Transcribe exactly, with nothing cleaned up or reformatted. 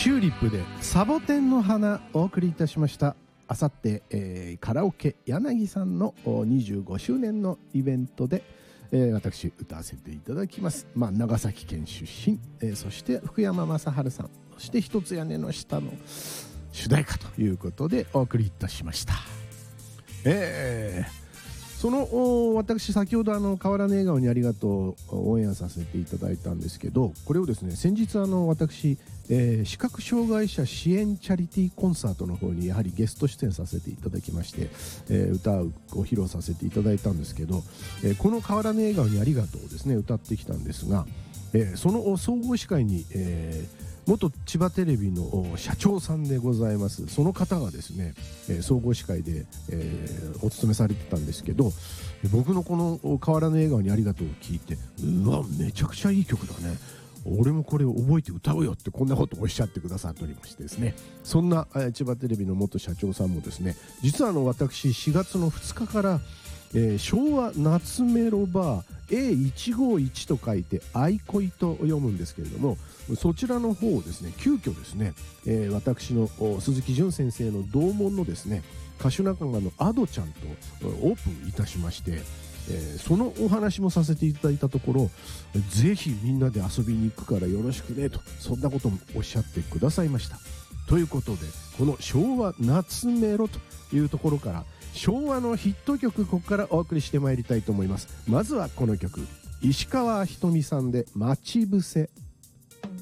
チューリップでサボテンの花お送りいたしました。あさって、えー、カラオケ柳さんのにじゅうごしゅうねんのイベントで、えー、私歌わせていただきます。まあ、長崎県出身、えー、そして福山雅治さん、そして一つ屋根の下の主題歌ということでお送りいたしました。えーその私先ほどあの変わらぬ笑顔にありがとうオンエアさせていただいたんですけど、これをですね先日あの私、えー、視覚障害者支援チャリティーコンサートの方にやはりゲスト出演させていただきまして、えー、歌を披露させていただいたんですけど、えー、この変わらぬ笑顔にありがとうをですね歌ってきたんですが、えー、その総合司会に、えー元千葉テレビの社長さんでございます。その方がですね、えー、総合司会で、えー、お勤めされてたんですけど、僕のこの変わらぬ笑顔にありがとうを聞いて、うわめちゃくちゃいい曲だね、俺もこれを覚えて歌うよってこんなことをおっしゃってくださっておりましてですね、そんな、えー、千葉テレビの元社長さんもですね、実はあの私しがつのふつかから、えー、昭和夏メロバー エーいちごいち と書いて愛恋と読むんですけれども、そちらの方をですね急遽ですね、えー、私の鈴木淳先生の同門のですね歌手仲間のアドちゃんとオープンいたしまして、えー、そのお話もさせていただいたところ、ぜひみんなで遊びに行くからよろしくねと、そんなこともおっしゃってくださいました。ということでこの昭和夏メロというところから昭和のヒット曲、ここからお送りしてまいりたいと思います。まずはこの曲、石川ひとみさんで待ち伏せ。